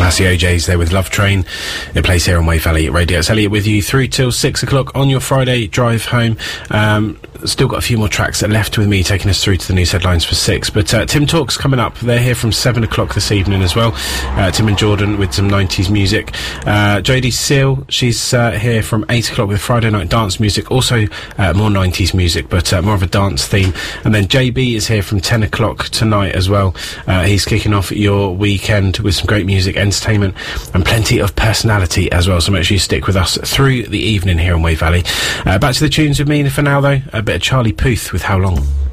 That's the OJs there with Love Train. It plays here on Wave Valley Radio. It's Elliot with you through till 6 o'clock on your Friday drive home. Still got a few more tracks that are left with me, taking us through to the news headlines for 6. But Tim Talks coming up. They're here from 7 o'clock this evening as well. Tim and Jordan with some 90s music. Jodie Seal, she's here from 8 o'clock with Friday night dance music. Also more 90s music, but more of a dance theme. And then JB is here from 10 o'clock tonight as well. He's kicking off your weekend with some great music, entertainment, and plenty of personality as well. So make sure you stick with us through the evening here on Wave Valley. Back to the tunes with me for now, though. A bit of Charlie Puth with How Long.